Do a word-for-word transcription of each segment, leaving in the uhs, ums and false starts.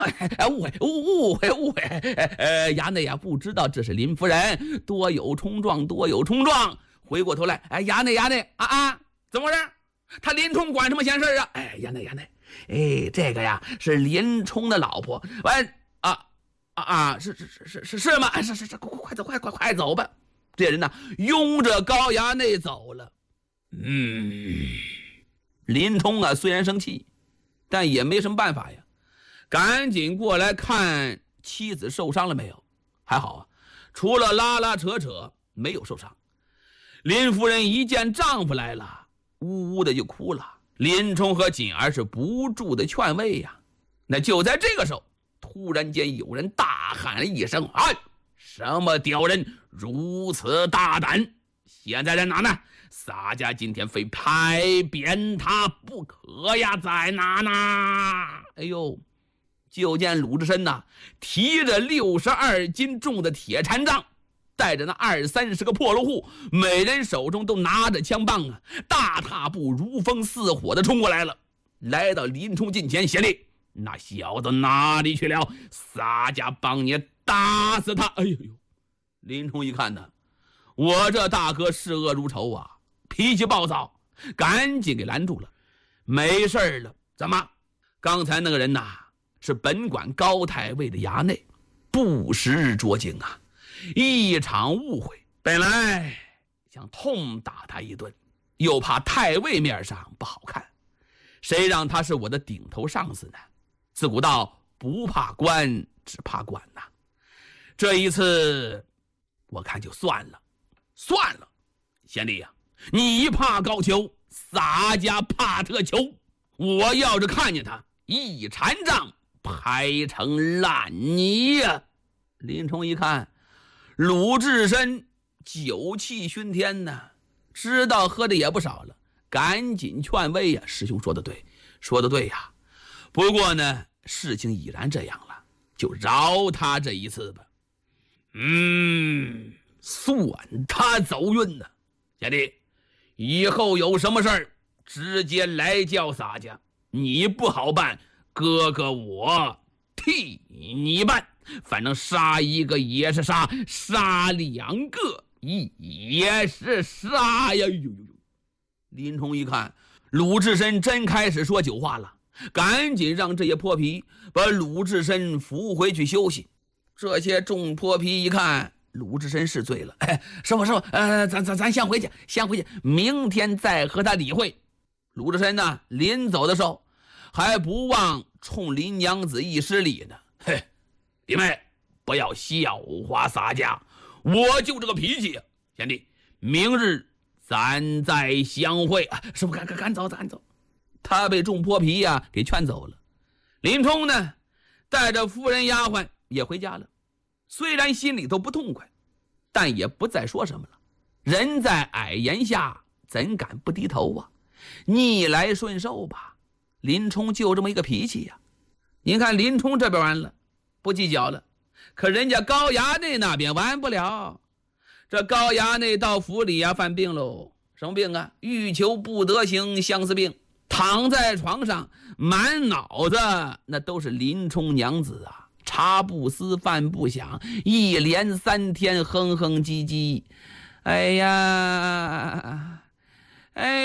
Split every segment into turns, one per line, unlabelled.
哎，误会，误会，误会！呃，衙内呀，不知道这是林夫人，多有冲撞，多有冲撞。回过头来，哎，衙内，衙内，啊啊，怎么回事？他林冲管什么闲事啊？哎，衙内，衙内，哎，这个呀是林冲的老婆。喂，啊啊啊，是是是是是是吗？哎，是是是，快快走，快快快走吧！这人呢，拥着高衙内走了。嗯，林冲啊，虽然生气，但也没什么办法呀，赶紧过来看妻子受伤了没有。还好啊，除了拉拉扯扯，没有受伤。林夫人一见丈夫来了，呜呜的就哭了。林冲和锦儿是不住的劝慰呀。那就在这个时候，突然间有人大喊了一声：“哎，什么屌人如此大胆！现在在哪呢？洒家今天非拍扁他不可呀，在哪呢？”哎呦，就见鲁智深呐，提着六十二斤重的铁禅杖，带着那二三十个破落户，每人手中都拿着枪棒啊，大踏步如风似火的冲过来了。来到林冲近前，贤弟，那小子哪里去了？洒家帮你打死他！哎呦呦！林冲一看呢，我这大哥视恶如仇啊，脾气暴躁，赶紧给拦住了。没事了，怎么？刚才那个人呐，是本管高太尉的衙内，不识捉精啊，一场误会。本来想痛打他一顿，又怕太尉面上不好看，谁让他是我的顶头上司呢？自古道不怕官，只怕管呐。这一次我看就算了，算了。贤弟呀、啊，你怕高俅，洒家怕特丘。我要是看见他一禅杖拍成烂泥呀、啊！林冲一看鲁智深酒气熏天呢，知道喝的也不少了，赶紧劝慰呀、啊：“师兄说的对，说的对呀、啊。不过呢，事情已然这样了，就饶他这一次吧。嗯，算他走运呢。贤弟，以后有什么事儿，直接来叫洒家，你不好办，哥哥我替你办。反正杀一个也是杀，杀两个也是杀呀！”呦呦呦！林冲一看鲁智深真开始说酒话了，赶紧让这些泼皮把鲁智深扶回去休息。这些众泼皮一看鲁智深是醉了，哎，师傅师傅，呃，咱咱咱先回去，先回去，明天再和他理会。鲁智深呢，临走的时候还不忘冲林娘子一施礼呢。嘿，弟妹，不要笑话洒家，我就这个脾气，贤弟，明日咱再相会。啊、师傅，赶赶赶走，赶走。他被众泼皮呀、啊、给劝走了。林冲呢，带着夫人丫鬟也回家了。虽然心里头不痛快，但也不再说什么了。人在矮檐下，怎敢不低头啊？逆来顺受吧。林冲就这么一个脾气呀、啊。您看林冲这边完了，不计较了，可人家高衙内那边完不了。这高衙内到府里啊，犯病喽。什么病啊？欲求不得行，相思病。躺在床上，满脑子那都是林冲娘子啊，茶不思饭不想，一连三天哼哼唧唧。哎呀，哎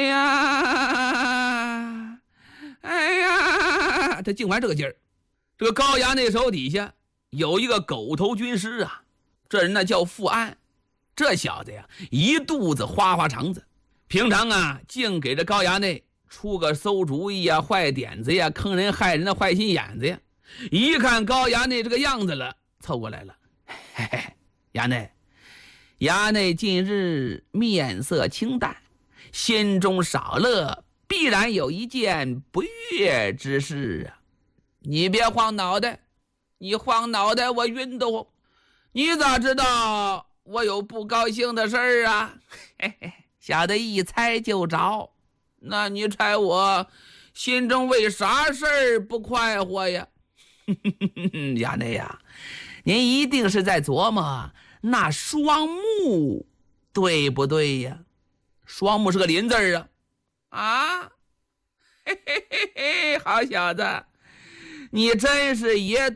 呀，哎呀，他净玩这个劲儿。这个高衙内手底下有一个狗头军师啊，这人呢叫富安。这小子呀，一肚子花花肠子，平常啊，净给这高衙内出个馊主意呀、坏点子呀、坑人害人的坏心眼子呀。一看高衙内这个样子了，凑过来了。嘿嘿，衙内，衙内近日面色清淡，心中少乐，必然有一件不悦之事啊。你别晃脑袋，你晃脑袋我晕得慌。你咋知道我有不高兴的事儿啊？嘿嘿，小的一猜就着。那你猜我心中为啥事儿不快活呀？衙内呀，您一定是在琢磨那双目对不对呀？双目是个林字儿啊！啊，嘿嘿嘿嘿，好小子， 你真是爷